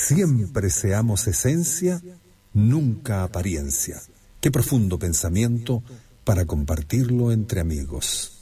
siempre seamos esencia, nunca apariencia. Qué profundo pensamiento para compartirlo entre amigos.